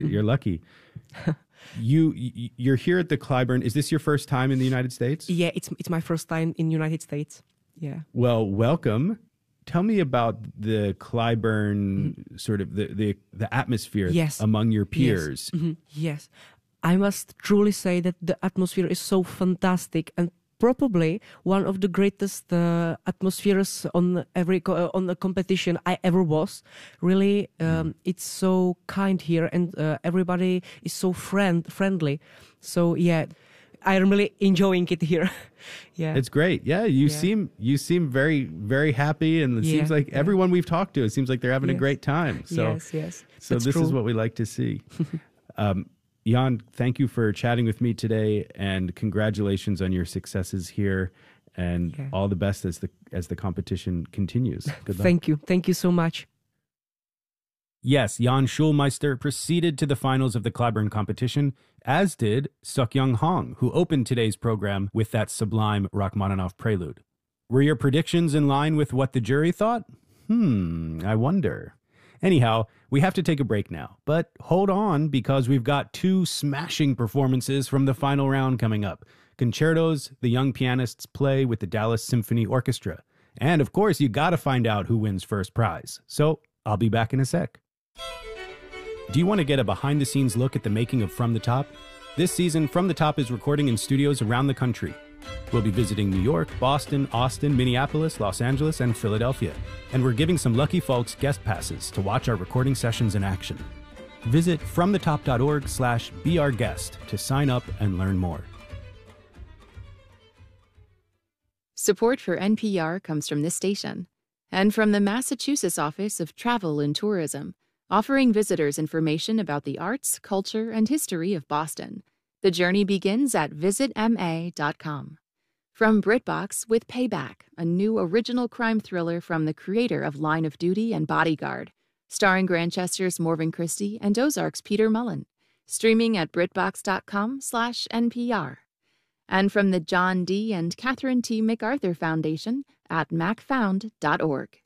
You're lucky. You're here at the Clyburn. Is this your first time in the United States? Yeah, it's my first time in the United States. Yeah. Well, welcome. Tell me about the Clyburn, sort of the atmosphere among your peers. Yes. Yes. I must truly say that the atmosphere is so fantastic and probably one of the greatest atmospheres on on the competition I ever was. Really, it's so kind here, and everybody is so friendly. So yeah, I'm really enjoying it here. Yeah, it's great. Yeah, you seem very, very happy, and it seems like everyone we've talked to, it seems like they're having a great time. So yes. So this is what we like to see. Jan, thank you for chatting with me today, and congratulations on your successes here, and all the best as the competition continues. Good luck. Thank you so much. Yes, Jan Schulmeister proceeded to the finals of the Clyburn competition, as did Seokyoung Hong, who opened today's program with that sublime Rachmaninoff prelude. Were your predictions in line with what the jury thought? I wonder. Anyhow, we have to take a break now, but hold on because we've got two smashing performances from the final round coming up. Concertos the young pianists play with the Dallas Symphony Orchestra. And of course, you gotta find out who wins first prize. So I'll be back in a sec. Do you want to get a behind-the-scenes look at the making of From the Top? This season, From the Top is recording in studios around the country. We'll be visiting New York, Boston, Austin, Minneapolis, Los Angeles, and Philadelphia. And we're giving some lucky folks guest passes to watch our recording sessions in action. Visit fromthetop.org/beourguest to sign up and learn more. Support for NPR comes from this station and from the Massachusetts Office of Travel and Tourism, offering visitors information about the arts, culture, and history of Boston. The journey begins at visitma.com. From BritBox with Payback, a new original crime thriller from the creator of Line of Duty and Bodyguard, starring Grantchester's Morven Christie and Ozark's Peter Mullen, streaming at BritBox.com/NPR. And from the John D. and Catherine T. MacArthur Foundation at macfound.org.